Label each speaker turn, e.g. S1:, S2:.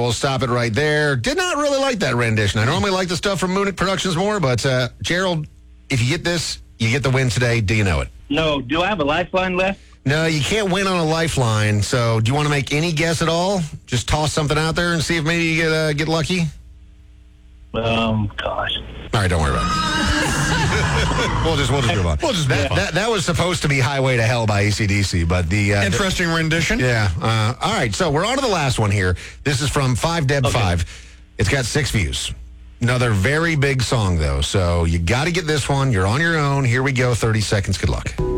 S1: we'll stop it right there. Did not really like that rendition. I normally like the stuff from Munich Productions more, but Gerald, if you get this, you get the win today. Do you know it?
S2: No. Do I have a lifeline left?
S1: No, you can't win on a lifeline. So do you want to make any guess at all? Just toss something out there and see if maybe you get lucky?
S2: Gosh.
S1: All right, don't worry about it. we'll just move on.
S3: We'll just
S1: that was supposed to be Highway to Hell by AC/DC, but the
S3: interesting rendition.
S1: Yeah. All right, so we're on to the last one here. This is from 5Deb5. It's got 6 views. Another very big song, though, so you got to get this one. You're on your own. Here we go. 30 seconds. Good luck.